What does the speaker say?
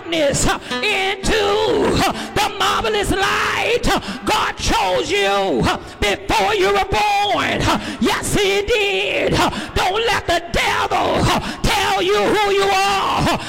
darkness into the marvelous light. God chose you before you were born. Yes, he did. Don't let the devil tell you who you are.